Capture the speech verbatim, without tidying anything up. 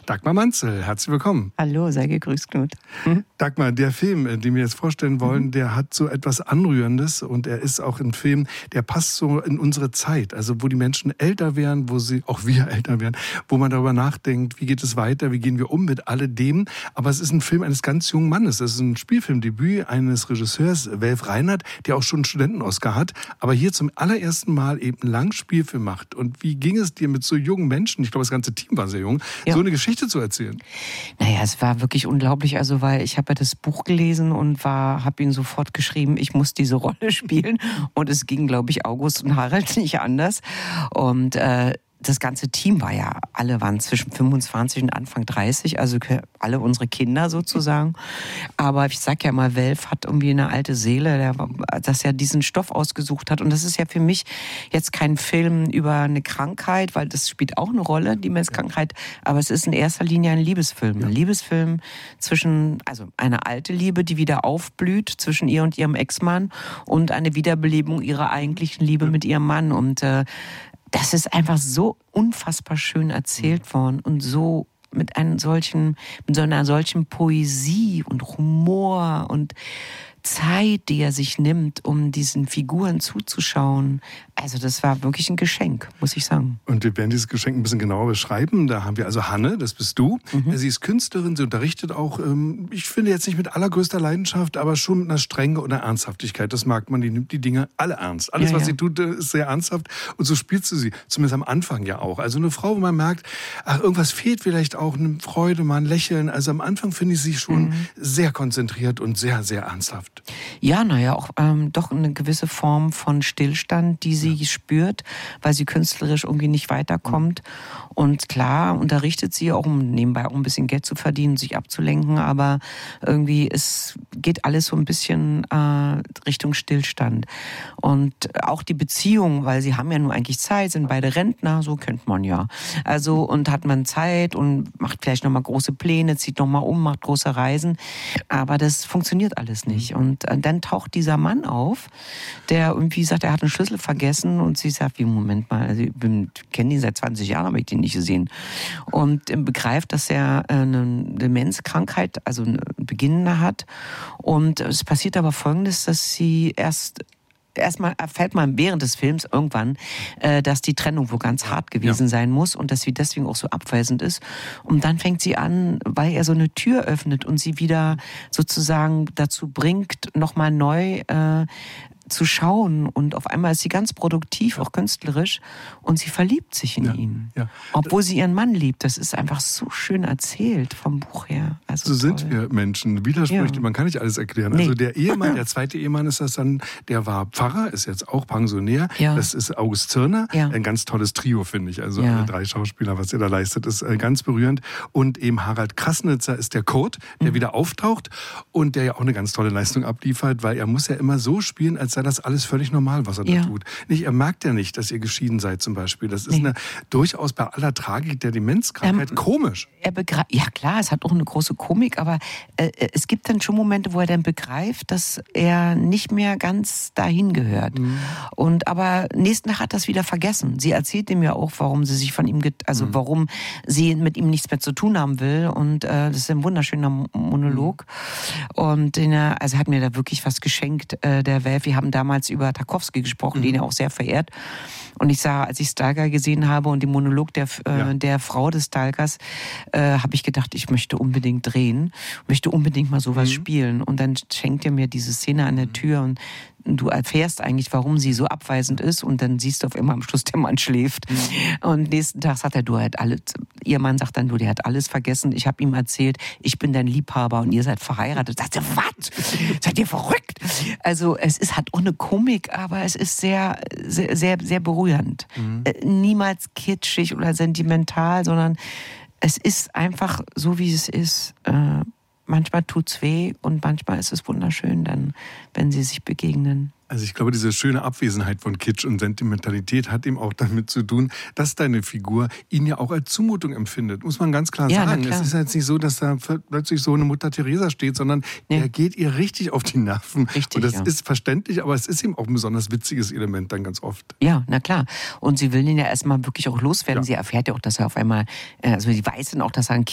Dagmar Manzel, herzlich willkommen. Hallo, sei gegrüßt, Knut. Hm? Dagmar, der Film, den wir jetzt vorstellen wollen, mhm. der hat so etwas Anrührendes und er ist auch ein Film, der passt so in unsere Zeit, also wo die Menschen älter werden, wo sie, auch wir älter werden, wo man darüber nachdenkt, wie geht es weiter, wie gehen wir um mit alledem. Aber es ist ein Film eines ganz jungen Mannes, das ist ein Spielfilmdebüt eines Regisseurs, Welf Reinhardt, der auch schon einen Studenten-Oscar hat, aber hier zum allerersten Mal eben einen langen Spielfilm macht. Und wie ging es dir mit so jungen Menschen, ich glaube das ganze Team war sehr jung, ja. so eine Geschichte zu erzählen? Naja, es war wirklich unglaublich, also weil ich habe ja das Buch gelesen und war, habe ihn sofort geschrieben, ich muss diese Rolle spielen und es ging, glaube ich, August und Harald nicht anders und äh, das ganze Team war ja, alle waren zwischen fünfundzwanzig und Anfang dreißig, also alle unsere Kinder sozusagen. Aber ich sag ja mal, Welf hat irgendwie eine alte Seele, der, dass er diesen Stoff ausgesucht hat. Und das ist ja für mich jetzt kein Film über eine Krankheit, weil das spielt auch eine Rolle, die Demenzkrankheit. Aber es ist in erster Linie ein Liebesfilm. Ein Liebesfilm zwischen, also eine alte Liebe, die wieder aufblüht zwischen ihr und ihrem Ex-Mann und eine Wiederbelebung ihrer eigentlichen Liebe mit ihrem Mann. Und äh, das ist einfach so unfassbar schön erzählt worden und so mit einem solchen, mit so einer solchen Poesie und Humor und Zeit, die er sich nimmt, um diesen Figuren zuzuschauen. Also das war wirklich ein Geschenk, muss ich sagen. Und wir werden dieses Geschenk ein bisschen genauer beschreiben. Da haben wir also Hanne, das bist du. Mhm. Sie ist Künstlerin, sie unterrichtet auch, ich finde jetzt nicht mit allergrößter Leidenschaft, aber schon mit einer Strenge und einer Ernsthaftigkeit. Das mag man, die nimmt die Dinge alle ernst. Alles, ja, was ja. sie tut, ist sehr ernsthaft. Und so spielst du sie, zumindest am Anfang ja auch. Also eine Frau, wo man merkt, ach, irgendwas fehlt vielleicht auch, eine Freude, mal ein Lächeln. Also am Anfang finde ich sie schon mhm. sehr konzentriert und sehr, sehr ernsthaft. Ja, naja, auch ähm, doch eine gewisse Form von Stillstand, die sie ja. spürt, weil sie künstlerisch irgendwie nicht weiterkommt. Mhm. Und klar unterrichtet sie auch, um nebenbei auch ein bisschen Geld zu verdienen, sich abzulenken, aber irgendwie es geht alles so ein bisschen äh, Richtung Stillstand. Und auch die Beziehung, weil sie haben ja nur eigentlich Zeit, sind beide Rentner, so kennt man ja. Also und hat man Zeit und macht vielleicht nochmal große Pläne, zieht nochmal um, macht große Reisen, aber das funktioniert alles nicht. Und dann taucht dieser Mann auf, der irgendwie sagt, er hat einen Schlüssel vergessen und sie sagt, wie, Moment mal, also ich kenne ihn seit zwanzig Jahren, habe ich den nicht gesehen. Und begreift, dass er eine Demenzkrankheit, also eine beginnende hat. Und es passiert aber Folgendes, dass sie erst Erstmal erfährt man während des Films irgendwann, äh, dass die Trennung wohl ganz hart gewesen ja. sein muss und dass sie deswegen auch so abweisend ist. Und dann fängt sie an, weil er so eine Tür öffnet und sie wieder sozusagen dazu bringt, nochmal neu äh, zu schauen. Und auf einmal ist sie ganz produktiv, auch künstlerisch. Und sie verliebt sich in ja, ihn. Ja. Obwohl sie ihren Mann liebt. Das ist einfach so schön erzählt vom Buch her. Also so toll. Sind wir Menschen. Widersprüche, ja. man kann nicht alles erklären. Nee. Also der Ehemann, der zweite Ehemann ist das dann, der war Pfarrer, ist jetzt auch Pensionär. Ja. Das ist August Zirner. Ja. Ein ganz tolles Trio, finde ich. Also ja. alle drei Schauspieler, was er da leistet, ist ganz berührend. Und eben Harald Krasnitzer ist der Kurt, der mhm. wieder auftaucht und der ja auch eine ganz tolle Leistung abliefert, weil er muss ja immer so spielen, als sei das alles völlig normal, was er ja. da tut. Nicht, er merkt ja nicht, dass ihr geschieden seid zum Beispiel. Das ist nee. eine, durchaus bei aller Tragik der Demenzkrankheit ähm, komisch. Er begre- ja klar, es hat auch eine große Komik, aber äh, es gibt dann schon Momente, wo er dann begreift, dass er nicht mehr ganz dahin gehört. Mhm. Und aber nächsten Tag hat er es wieder vergessen. Sie erzählt ihm ja auch, warum sie sich von ihm, get- also mhm. warum sie mit ihm nichts mehr zu tun haben will. Und äh, das ist ein wunderschöner Monolog. Mhm. Und den er, also hat mir da wirklich was geschenkt, äh, der Welf. Wir haben damals über Tarkowski gesprochen, mhm. den er auch sehr verehrt. Und ich sah, als ich Stalker gesehen habe und den Monolog der, äh, ja. der Frau des Stalkers, äh, habe ich gedacht, ich möchte unbedingt drehen, möchte unbedingt mal sowas mhm. spielen. Und dann schenkt er mir diese Szene an der Tür und du erfährst eigentlich, warum sie so abweisend ist und dann siehst du auf einmal am Schluss, der Mann schläft. Mhm. Und nächsten Tag sagt er, du hat alles, ihr Mann sagt dann, du, der hat alles vergessen. Ich habe ihm erzählt, ich bin dein Liebhaber und ihr seid verheiratet. Sagt er, was? Seid ihr verrückt? Also es ist, hat auch eine Komik, aber es ist sehr, sehr, sehr, sehr berührend. Mhm. Äh, niemals kitschig oder sentimental, sondern es ist einfach so, wie es ist. Äh, Manchmal tut's weh und manchmal ist es wunderschön, dann, wenn sie sich begegnen. Also ich glaube, diese schöne Abwesenheit von Kitsch und Sentimentalität hat eben auch damit zu tun, dass deine Figur ihn ja auch als Zumutung empfindet. Muss man ganz klar ja, sagen. Klar. Es ist jetzt nicht so, dass da plötzlich so eine Mutter Teresa steht, sondern nee. er geht ihr richtig auf die Nerven. Richtig, und das ja. ist verständlich, aber es ist eben auch ein besonders witziges Element dann ganz oft. Ja, na klar. Und sie will ihn ja erstmal wirklich auch loswerden. Ja. Sie erfährt ja auch, dass er auf einmal, also sie weiß dann auch, dass er ein